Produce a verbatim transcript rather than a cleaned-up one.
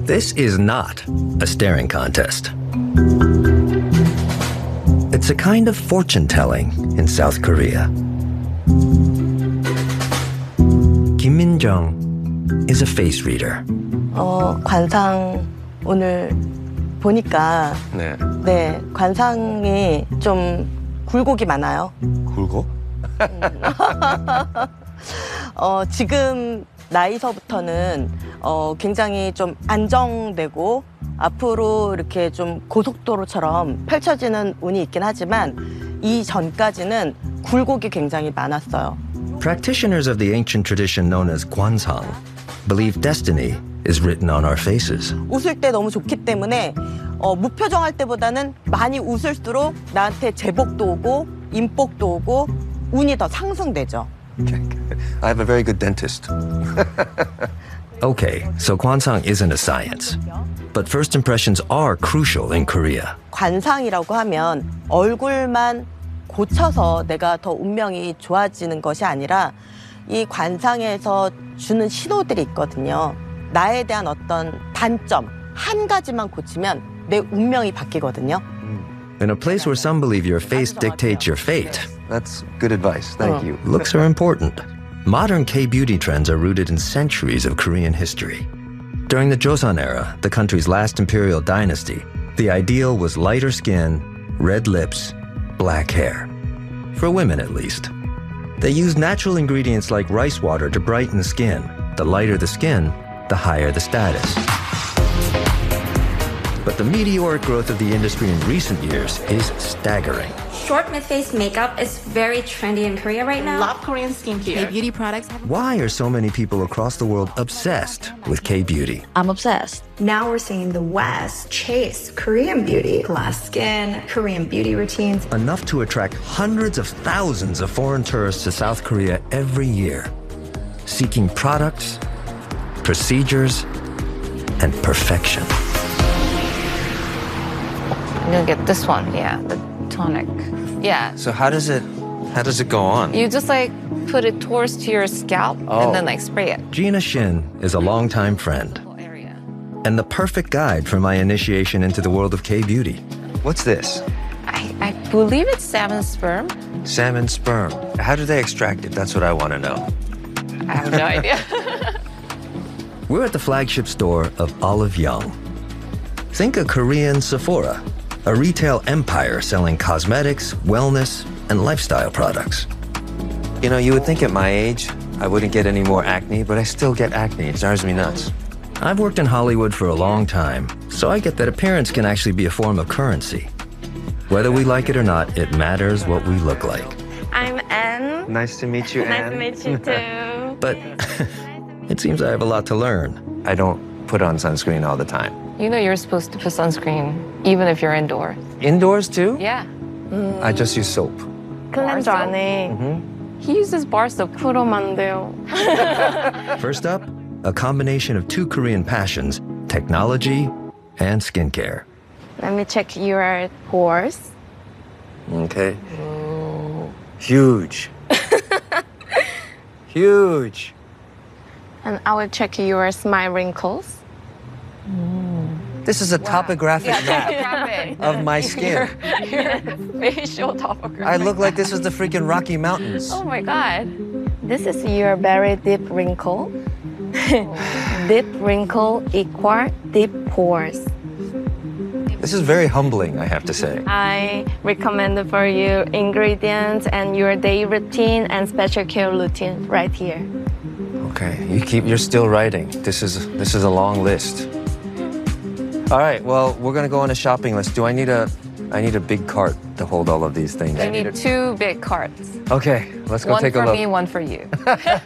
This is not a staring contest. It's a kind of fortune-telling in South Korea. Kim Min-jung is a face reader. 어, 관상 오늘 보니까 네. 네, 관상이 좀 굴곡이 많아요. 굴곡? 어, 지금 나이서부터는 어, 굉장히 좀 안정되고 앞으로 이렇게 좀 고속도로처럼 펼쳐지는 운이 있긴 하지만 이 전까지는 굴곡이 굉장히 많았어요. Practitioners of the ancient tradition known as Gwansang believe destiny is written on our faces. 웃을 때 너무 좋기 때문에 어, 무표정할 때보다는 많이 웃을수록 나한테 제복도 오고 인복도 오고 운이 더 상승되죠. I have a very good dentist. Okay, so Gwansang isn't a science. But first impressions are crucial in Korea. 관상이라고 하면 얼굴만 고쳐서 내가 더 운명이 좋아지는 것이 아니라 이 관상에서 주는 신호들이 있거든요. 나에 대한 어떤 단점 한 가지만 고치면 내 운명이 바뀌거든요. In a place where some believe your face dictates your fate, That's good advice. Thank you. looks are important. Modern K-beauty trends are rooted in centuries of Korean history. During the Joseon era, the country's last imperial dynasty, the ideal was lighter skin, red lips, black hair. For women, at least. They used natural ingredients like rice water to brighten the skin. The lighter the skin, the higher the status. But the meteoric growth of the industry in recent years is staggering. Short mid-face makeup is very trendy in Korea right now. Love Korean skincare. K-beauty products have... Why are so many people across the world obsessed with K-beauty? I'm obsessed. Now we're seeing the West chase Korean beauty, glass skin, Korean beauty routines. Enough to attract hundreds of thousands of foreign tourists to South Korea every year, seeking products, procedures, and perfection. I'm gonna get this one, yeah, the tonic. Yeah. So how does it, how does it go on? You just like put it towards to your scalp Oh. and then like spray it. Gina Shin is a longtime friend Area. and the perfect guide for my initiation into the world of K-beauty. What's this? I, I believe it's salmon sperm. Salmon sperm. How do they extract it? That's what I want to know. I have no idea. We're at the flagship store of Olive Young. Think a Korean Sephora, a retail empire selling cosmetics, wellness, and lifestyle products. You know, you would think at my age, I wouldn't get any more acne, but I still get acne. It drives me nuts. I've worked in Hollywood for a long time, so I get that appearance can actually be a form of currency. Whether we like it or not, it matters what we look like. I'm Anne. Nice to meet you, Nice Anne. to meet you too. But it seems I have a lot to learn. I don't put on sunscreen all the time. You know you're supposed to put sunscreen even if you're indoors. Indoors too? Yeah. I just use soap. 클렌저 bar 안에 He uses bar soap. 프로면 안 돼요. First up, a combination of two Korean passions, technology and skincare. Let me check your pores. Okay. Huge. Huge. And I will check your smile wrinkles. This is a topographic map Rapid. of my skin. Your facial topography. I look like this was the freaking Rocky Mountains. Oh my god. This is your very deep wrinkle. Deep wrinkle equal deep pores. This is very humbling, I have to say. I recommend for you ingredients and your day routine and special care routine right here. Okay, you keep, you're still writing. This is, this is a long list. All right, well, we're gonna go on a shopping list. Do I need a, I need a big cart to hold all of these things. I need two big carts. Okay, let's go One take a for look. me, one for you.